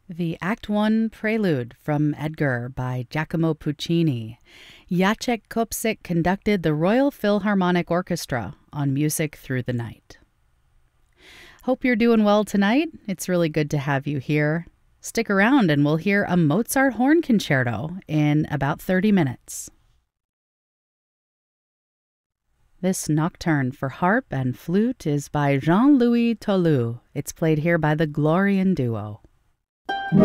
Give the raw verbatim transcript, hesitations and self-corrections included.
The Act One Prelude from Edgar by Giacomo Puccini. Jacek Kopsik conducted the Royal Philharmonic Orchestra on Music Through the Night. Hope you're doing well tonight. It's really good to have you here. Stick around and we'll hear a Mozart horn concerto in about thirty minutes. This nocturne for harp and flute is by Jean-Louis Tolu. It's played here by the Glorian Duo.